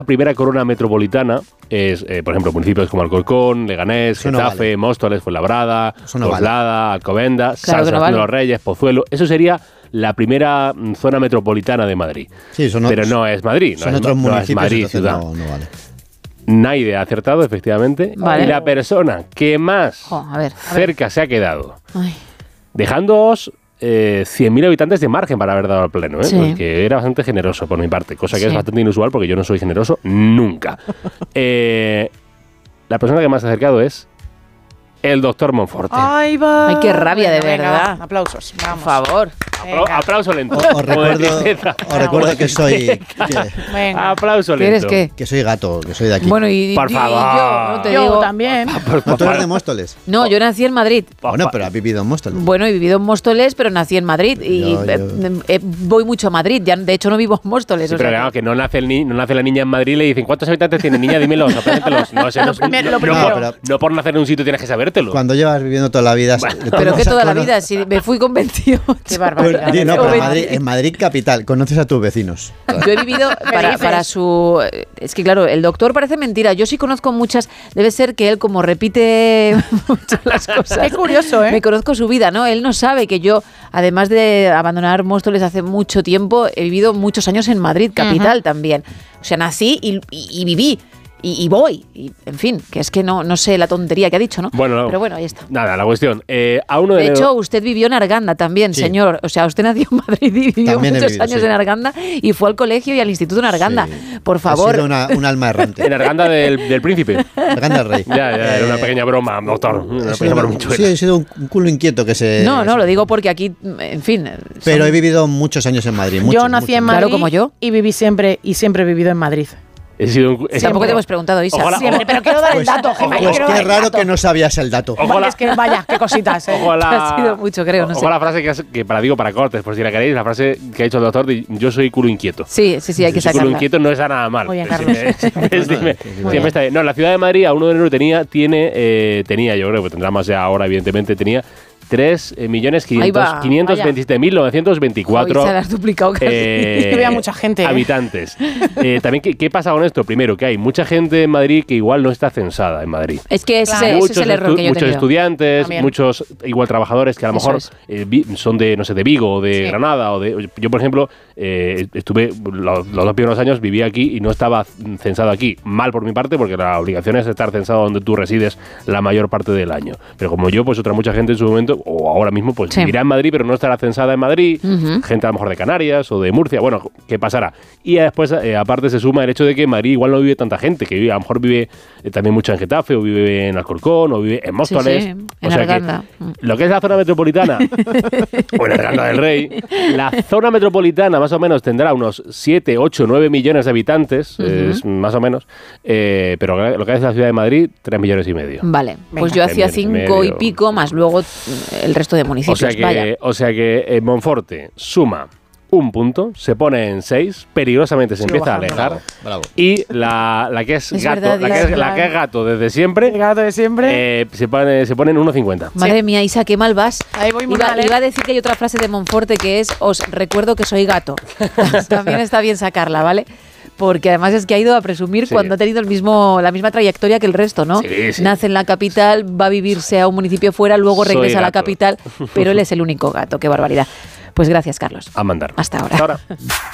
primera corona metropolitana es, por ejemplo, municipios como Alcorcón, Leganés, Getafe, Móstoles, Fuenlabrada, Coslada, Alcobendas, San Sebastián de los Reyes, Pozuelo. Eso sería la primera zona metropolitana de Madrid. Sí, pero no es Madrid. Son otros municipios, no es Madrid, ciudad. No vale. Naide ha acertado, efectivamente. Vale. Y la persona que más cerca se ha quedado, dejándoos 100.000 habitantes de margen para haber dado al pleno, Sí. porque era bastante generoso por mi parte, cosa que es bastante inusual porque yo no soy generoso nunca. La persona que más se ha acercado es el doctor Monforte. ¡Ay, va! Ay, qué rabia, de verdad. Va, aplausos, vamos. Por favor. Aplauso lento. Os recuerdo que soy... Aplauso lento. ¿Quieres qué? Que soy gato, que soy de aquí. Bueno, y por favor. yo, no te Yo digo. también. ¿No tú eres de Móstoles? No, yo nací en Madrid. Bueno, pero has vivido en Móstoles. Bueno, he vivido en Móstoles, pero nací en Madrid. Y voy mucho a Madrid. Ya, de hecho, no vivo en Móstoles. Sí, o pero sea claro, que no nace la niña en Madrid y le dicen, ¿cuántos habitantes tiene niña? Dímelos, apréndetelos. No sé, no por nacer en un sitio tienes que sabértelo. Cuando llevas viviendo toda la vida... Pero que toda la vida, si me fui convencido. Qué barbaridad. No, pero en Madrid capital, conoces a tus vecinos. Yo he vivido para su... Es que claro, el doctor parece mentira. Yo sí conozco muchas... Debe ser que él, como repite mucho las cosas... Qué curioso, ¿eh? Me conozco su vida, ¿no? Él no sabe que yo, además de abandonar Móstoles hace mucho tiempo, he vivido muchos años en Madrid, capital también. O sea, nací y viví. Y voy, y en fin, que es que no sé la tontería que ha dicho, ¿no? Bueno, pero bueno, ahí está. Nada, la cuestión. A 1 de De hecho, usted vivió en Arganda también, Sí. señor. O sea, usted nació en Madrid y vivió También he muchos vivido, años sí. en Arganda y fue al colegio y al instituto en Arganda. Sí. Por favor. Ha sido un alma errante. En Arganda del Príncipe. Arganda del Rey. Ya, era una pequeña broma, doctor. Una pequeña broma chula. Sí, he sido un culo inquieto que se... No, lo digo porque aquí, en fin. Pero he vivido muchos años en Madrid. Yo nací en Madrid Claro, como yo. y viví siempre he vivido en Madrid. He sido Tampoco te hemos preguntado, Isa. Ojalá. Siempre, pero quiero dar el dato, Gemma. Pues quiero qué dar el raro dato. que no sabías el dato. Ojalá. Es que vaya, qué cositas, ¿eh? Ha sido mucho, creo, no sé. Ojo la frase que para cortes, por si la queréis, la frase que ha dicho el doctor de yo soy culo inquieto. Sí, hay que Culo sacarla. inquieto no está nada mal. Muy bien, Carlos. Siempre está bien. No, la ciudad de Madrid a 1 de enero tenía, yo creo que tendrá más ya ahora, evidentemente, tenía 3.527.924 Se la has duplicado casi. Que vea mucha gente, ¿eh? habitantes. También, ¿qué pasa con esto? Primero, que hay mucha gente en Madrid que igual no está censada en Madrid. Es que ese es el error que yo he muchos tenido. estudiantes, También. muchos igual trabajadores que a lo Eso mejor es. son de, no sé, de Vigo o de Sí. Granada. Yo, por ejemplo, estuve los 2 primeros años, viví aquí y no estaba censado aquí. Mal por mi parte, porque la obligación es estar censado donde tú resides la mayor parte del año. Pero como yo, pues otra mucha gente en su momento, o ahora mismo, pues Sí. vivirá en Madrid, pero no estará censada en Madrid. Ujú. Gente a lo mejor de Canarias o de Murcia. Bueno, ¿qué pasará? Y después, aparte, se suma el hecho de que en Madrid igual no vive tanta gente, que a lo mejor vive también mucho en Getafe, o vive en Alcorcón, o vive en Móstoles. Sí, en O sea que Arganda. lo que es la zona metropolitana, o en Arganda del Rey, la zona metropolitana más o menos tendrá unos 7, 8, 9 millones de habitantes, es más o menos, pero lo que es la ciudad de Madrid, 3,5 millones. Vale, pues Venga. yo hacía 5 y Medio. pico, más luego el resto de municipios. O sea que Monforte suma un punto, se pone en 6, peligrosamente se Sigo empieza a bajando. alejar. Bravo. Y la que es, Es gato, verdad, la que es gato desde siempre, El gato de siempre. se pone en 1,50. Madre mía, Isa, qué mal vas. Ahí voy muy mal, ¿eh? Iba a decir que hay otra frase de Monforte que es: os recuerdo que soy gato. También está bien sacarla, ¿vale? Porque además es que ha ido a presumir Sí. cuando ha tenido la misma trayectoria que el resto, ¿no? Sí, sí. Nace en la capital, va a vivirse a un municipio fuera, luego Soy regresa a la gato. capital, pero él es el único gato. Qué barbaridad. Pues gracias, Carlos. A mandar. Hasta ahora. Hasta ahora.